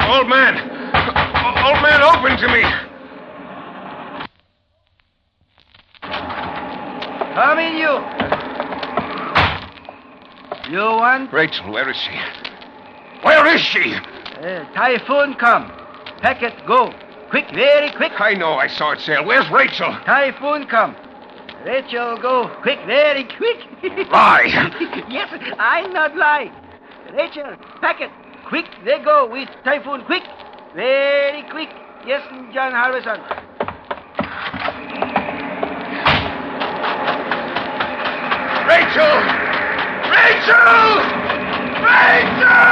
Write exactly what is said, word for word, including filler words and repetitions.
Old man. Old man, open to me. Come in, you. You want? Rachel, where is she? Where is she? Uh, typhoon come. Packet go. Quick, very quick. I know I saw it sail. Where's Rachel? Typhoon come. Rachel go. Quick, very quick. Lie. Yes, I not lie. Rachel, packet. Quick, they go with typhoon. Quick. Very quick. Yes, John Harrison. Rachel! Rachel! Rachel!